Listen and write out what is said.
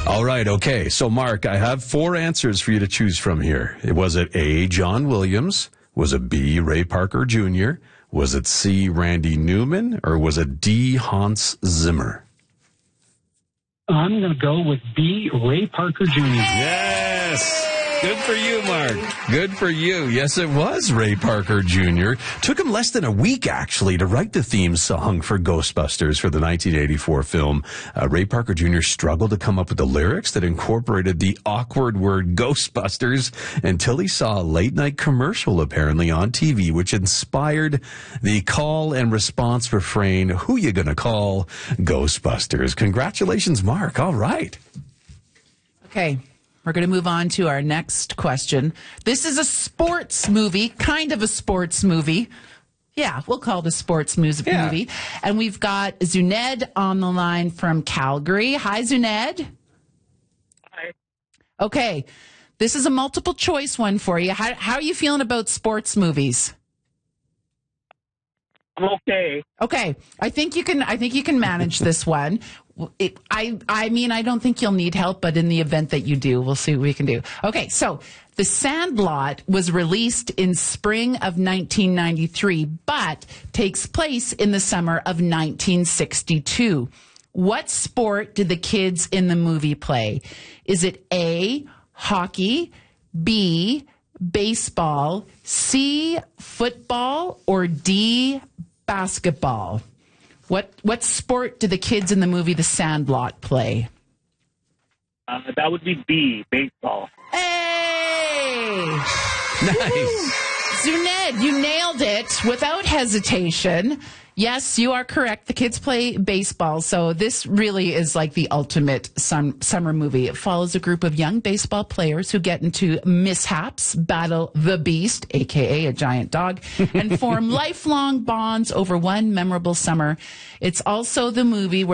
All right, okay. So, Mark, I have 4 answers for you to choose from here. Was it A, John Williams? Was it B, Ray Parker Jr.? Was it C, Randy Newman? Or was it D, Hans Zimmer? I'm going to go with B, Ray Parker Jr. Yes! Good for you, Mark. Good for you. Yes, it was Ray Parker Jr. Took him less than a week, actually, to write the theme song for Ghostbusters for the 1984 film. Ray Parker Jr. struggled to come up with the lyrics that incorporated the awkward word Ghostbusters until he saw a late-night commercial, apparently, on TV, which inspired the call and response refrain, "Who you gonna call? Ghostbusters." Congratulations, Mark. All right. Okay. We're going to move on to our next question. This is a sports movie, kind of a sports movie. Yeah, we'll call it a sports movie. And we've got Zuned on the line from Calgary. Hi, Zuned. Hi. Okay, this is a multiple choice one for you. How are you feeling about sports movies? I'm okay. Okay, I think you can manage this one. I mean, I don't think you'll need help, but in the event that you do, we'll see what we can do. Okay, so The Sandlot was released in spring of 1993, but takes place in the summer of 1962. What sport did the kids in the movie play? Is it A, hockey, B, baseball, C, football, or D, basketball? What sport do the kids in the movie The Sandlot play? That would be B, baseball. Hey! Nice. Zuned, you nailed it without hesitation. Yes, you are correct. The kids play baseball. So this really is like the ultimate summer movie. It follows a group of young baseball players who get into mishaps, battle the beast, a.k.a. a giant dog, and form lifelong bonds over one memorable summer. It's also the movie where